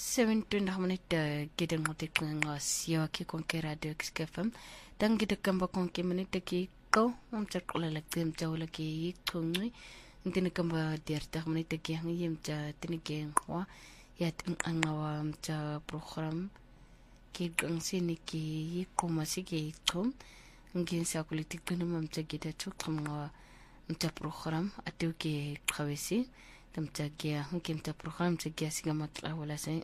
7:20 kita ngotik ngasio ki konke radio XFM dan kita kamba konke menit ki ko umcak olala tim jawla ki kungi intini kamba dierta menit ki hangim ja tinike wa ya angawa umca program ki gangsini ki komasi ki kum ngin sa politik tunum umca kita chukam ngawa umca program atu ki kawisi tamtagia hukimta program tagia sigamat wala sai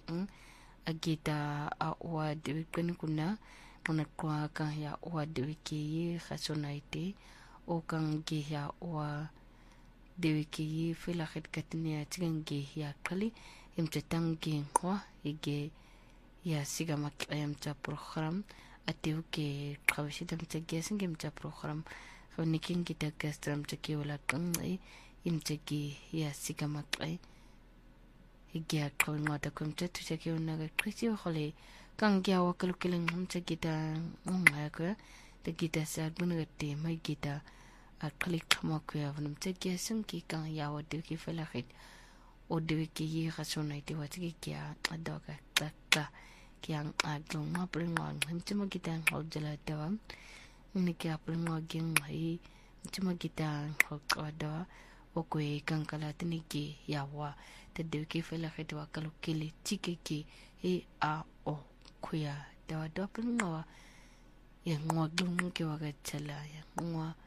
agita awa de kuna kwa kan ya wa de ki khasonaiti o kan gi ya wa de ki fila khit katnia tingi ya kali imta tangi kwa ige ya sigamat ayamta program atu ki kawisi tamtagia singimta program khonikin kita kastram taki wala kan imtaki ya sigamatay higia ko ngota kumta tuchaki unaga krisi khole kangya wakalukilang humtaki ta ngaka ta kita sa bunagate mai kita aklik khamako ya humtaki sangki kang ya wadiki falakit odiki yi khasonai te watiki kya adoga takka kyang adong mapringon humtama kita ngojala dawam niki apringon ging mai humtama kita ngokada okwe kankala tiniki yawa tadeki fela khitwa kalukili tikiki a o kuya dawa dopin ngawa ya ngwadung ke waga chala ya ngwa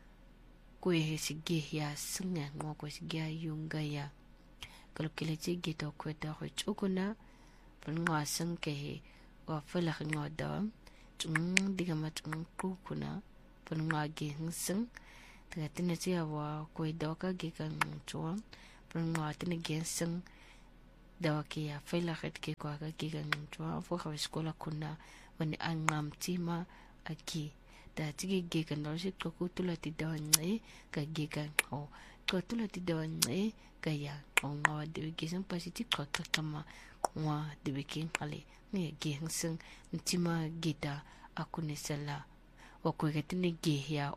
kwe sige ya sunga ngwa kwe sige yunga ya kalukili tiki to kwe da chukuna ngwa sangke wa fela ngwa dawa diga mat kuna ngwa ge sung tatina tia wa koi doka gikan chuan prangwa tini genseng dawaki ya faila khat ke kwa ga gikan chuan fo khaw skola kunna wani angam tima aki da tigi gikan no sit ko kutula ti dawanne ka gikan ho ko tula ti dawanne ka ya ngawa de gisan pasiti ko kama wa de bikin kale ni genseng tima gita akune sala wa ko gatini gi ya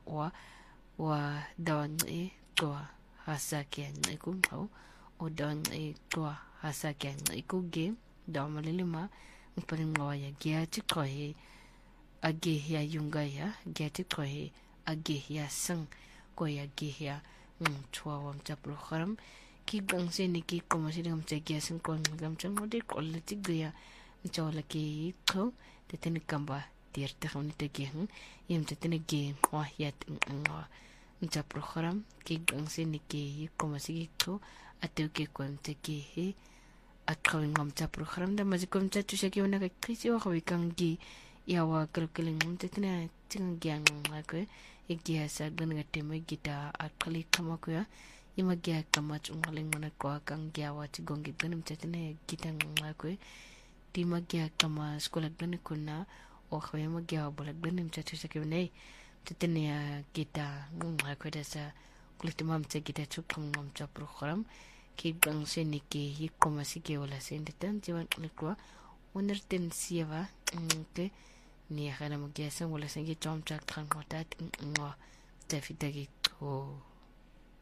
wa dawan kwa hasakian ikumau o dawan kwa hasakian ikuge dawan malilima paling ngawaya giati kohe age ya yunga ya giati kohe age ya sang ko ya ge ya chwa wam cha program ki gangse ni ki komasi ngam cha gia sang kon ngam chang mode quality gya chawla ki ko teteni kamba tirta khoni te ge yem teteni ge wa yat ngwa nta program ki gangse ni ki komasi to atu ki konte ki atkawin ngamta program da mazi komta tu shaki wana ka krisi wa kawi kangi ya wa kalkuling ngamta tina tingang gyang ngakwe ikia sa gana tema gita atkali kama kuya ima gya kama chungaling mana kwa kangi ya wa tigongi gana mta tina gita ngakwe di ma gya kama sekolah gana kuna o kawi ma gya wa bola gana mta tu shaki wana tetenya kita ngakwe dasa kulit mamta kita chukam ngamta program ki gangse ni ki komasi ke wala sende tan jiwan lekwa unerten siava ke ni khana mo gyasa wala senge chom chak khan hotat ngo tafita ki to